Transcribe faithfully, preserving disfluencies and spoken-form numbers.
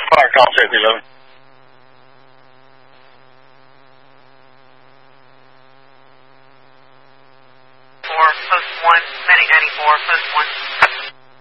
fire call, safety eleven. Four, post one, medic ninety-four, post one.